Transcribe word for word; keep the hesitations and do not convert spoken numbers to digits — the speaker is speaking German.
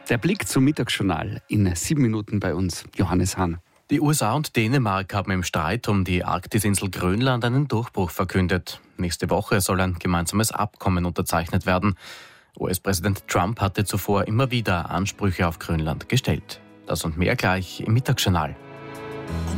Der Blick zum Mittagsjournal in sieben Minuten bei uns. Johannes Hahn. Die U S A und Dänemark haben im Streit um die Arktisinsel Grönland einen Durchbruch verkündet. Nächste Woche soll ein gemeinsames Abkommen unterzeichnet werden. U S-Präsident Trump hatte zuvor immer wieder Ansprüche auf Grönland gestellt. Das und mehr gleich im Mittagsjournal.